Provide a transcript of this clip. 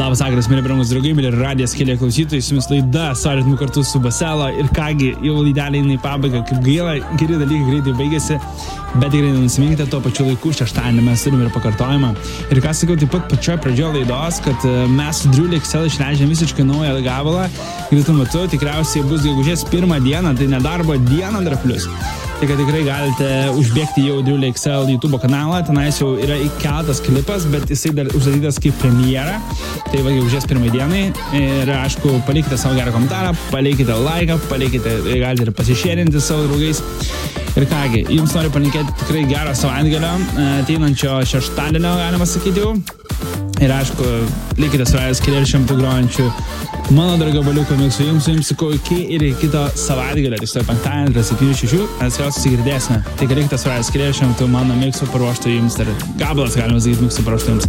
Labas vakaras, mėly brangus draugai, mėly radijas kėlė klausytojai, su jumis laida Soritmų kartu su Basela ir kągi, jau laidelė eina į pabaigą, kaip gaila, geri dalykai greitai baigėsi, bet tikrai nenusiminkite, tuo pačiu laiku šeštadienį mes turime ir pakartojimą. Ir ką sakiau taip pat pačioje pradžioje laidos, kad mes su Drill XL išleidžiam visiškai naują gabalą, greitu metu tikriausiai bus gegužės 1 dieną, tai nedarbo dieną dar plius. Tai kad tikrai galite užbėgti jau Drill XL YouTube kanalą, tenais jau yra įkeltas klipas, bet jisai dar uždarytas kaip premjera, tai va gegužės 1 dienai ir aišku, palikite savo gerą komentarą, palikite laiką, galite ir pasišėrinti savo draugais. Ir kągi, jums noriu palinkėti tikrai gerą savaitgalio, ateinančio šeštadienio, galima sakyti jau. Ir aišku, likite su radijas kėlė ir šimtų grojančių mano dar gabaliuko miksų. Jums sakau iki ir kito savaitgalio, tiksliau penktadienį, 7-6, mes vėl susigirdėsime. Tai likite su radijas kėlė ir šimtų mano miksų paruoštų jums ir gabalas, galima sakyti, miksų paruoštų jums.